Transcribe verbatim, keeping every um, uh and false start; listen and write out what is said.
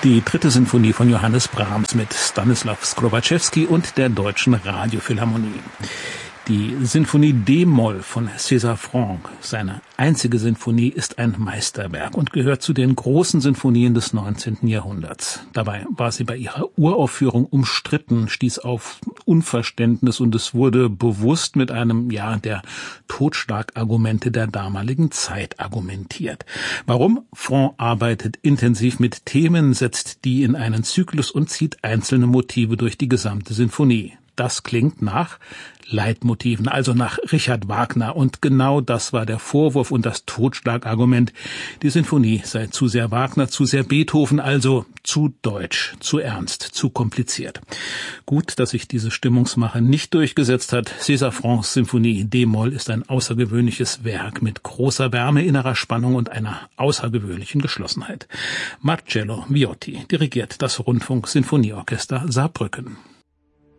Die dritte Sinfonie von Johannes Brahms mit Stanislaw Skrobaczewski und der Deutschen Radiophilharmonie. Die Sinfonie D-Moll von César Franck, seine einzige Sinfonie, ist ein Meisterwerk und gehört zu den großen Sinfonien des neunzehnten Jahrhunderts. Dabei war sie bei ihrer Uraufführung umstritten, stieß auf Unverständnis und es wurde bewusst mit einem, ja, der Totschlagargumente der damaligen Zeit argumentiert. Warum? Franck arbeitet intensiv mit Themen, setzt die in einen Zyklus und zieht einzelne Motive durch die gesamte Sinfonie. Das klingt nach Leitmotiven, also nach Richard Wagner. Und genau das war der Vorwurf und das Totschlagargument. Die Sinfonie sei zu sehr Wagner, zu sehr Beethoven, also zu deutsch, zu ernst, zu kompliziert. Gut, dass sich diese Stimmungsmache nicht durchgesetzt hat. César Francks Sinfonie D-Moll ist ein außergewöhnliches Werk mit großer Wärme, innerer Spannung und einer außergewöhnlichen Geschlossenheit. Marcello Viotti dirigiert das Rundfunk-Sinfonieorchester Saarbrücken.